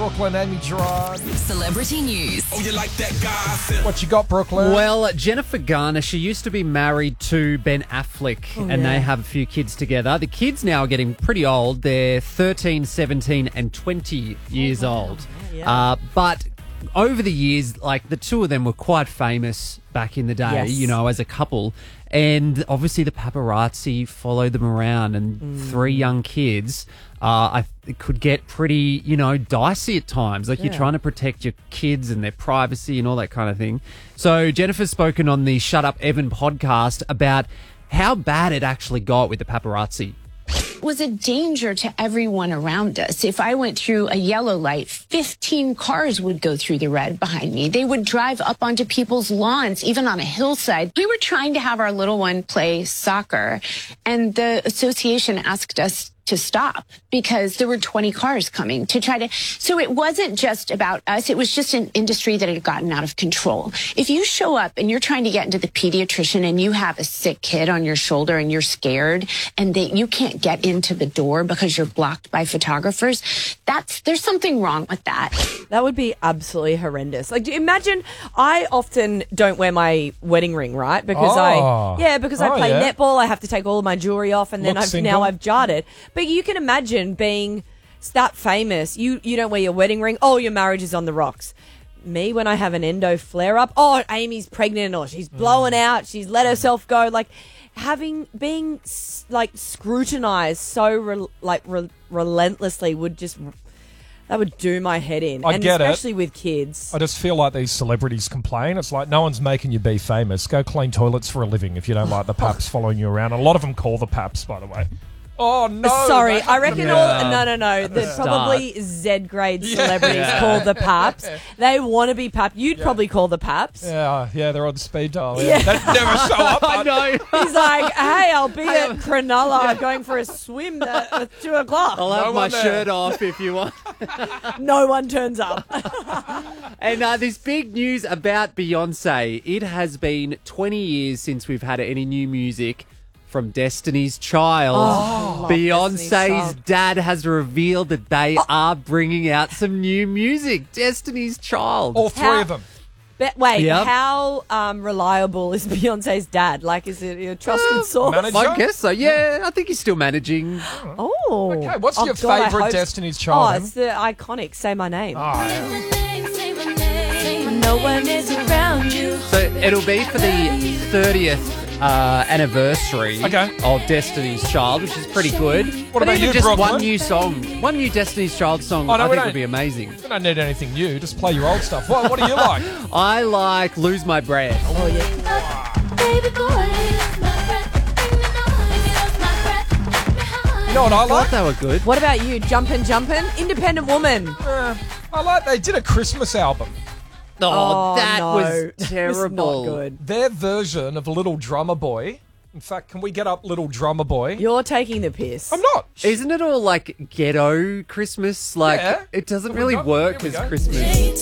Brooklyn, Amy Gerard. Celebrity news. Oh, you like that gossip? What you got, Brooklyn? Well, Jennifer Garner, she used to be married to Ben Affleck, and they have a few kids together. The kids now are getting pretty old. They're 13, 17, and 20 years old. But over the years, like, the two of them were quite famous back in the day, you know, as a couple. And obviously the paparazzi followed them around, and three young kids, it could get pretty, you know, dicey at times. Like, you're trying to protect your kids and their privacy and all that kind of thing. So Jennifer's spoken on the Shut Up Evan podcast about how bad it actually got with the paparazzi. Was a danger to everyone around us. If I went through a yellow light, 15 cars would go through the red behind me. They would drive up onto people's lawns, even on a hillside. We were trying to have our little one play soccer, and the association asked us to stop because there were 20 cars coming to try to. So it wasn't just about us. It was just an industry that had gotten out of control. If you show up and you're trying to get into the pediatrician and you have a sick kid on your shoulder and you're scared and you can't get into the door because you're blocked by photographers, there's something wrong with that. That would be absolutely horrendous. Like, imagine, I often don't wear my wedding ring, right? Because I play netball. I have to take all of my jewelry off, and then I've jarred it. But you can imagine being that famous. You don't wear your wedding ring. Oh, your marriage is on the rocks. Me, when I have an endo flare up, oh, Amy's pregnant, or she's blowing out, she's let herself go. Like, being scrutinized so relentlessly that would do my head in. I get it. Especially with kids. I just feel like these celebrities complain. It's like, no one's making you be famous. Go clean toilets for a living if you don't like the paps following you around. A lot of them call the paps, by the way. Oh, no. Sorry, I reckon no. There's probably Z-grade celebrities called the paps. They want to be pap. You'd probably call the paps. Yeah, they're on speed dial. Yeah. They never show up. I know. He's like, hey, I'll be at Cronulla going for a swim at 2 o'clock. I'll have my shirt off if you want. No one turns up. And this big news about Beyonce. It has been 20 years since we've had any new music from Destiny's Child. Beyonce's dad has revealed that they are bringing out some new music. Destiny's Child. All three of them. How reliable is Beyonce's dad? Like, is it a trusted source? Manager? I guess so, yeah. I think he's still managing. Oh. Okay, what's your favourite Destiny's Child? Oh, it's the iconic Say My Name. Oh, yeah. No one is around you. So it'll be for the 30th anniversary of Destiny's Child, which is pretty good. What about you, just Brooklyn? one new Destiny's Child song, I think would be amazing. We don't need anything new. Just play your old stuff. What do you like? I like Lose My Breath. Oh, yeah. You know what I I like? thought they were good. What about you? Jumpin'? Independent Woman. I like they did a Christmas album. Oh, that no. was It's terrible. not good. Their version of Little Drummer Boy. In fact, can we get up Little Drummer Boy? You're taking the piss. I'm not. Isn't it all like ghetto Christmas? Like, Yeah. it doesn't Here we really go. work Here we as go. Christmas.